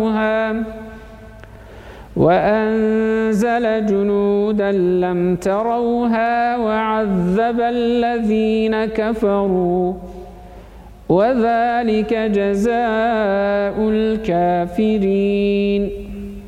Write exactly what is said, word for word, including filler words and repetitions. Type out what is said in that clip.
تروها وأنزل جنودا لم تروها وعذب الذين كفروا وذلك جزاء الكافرين.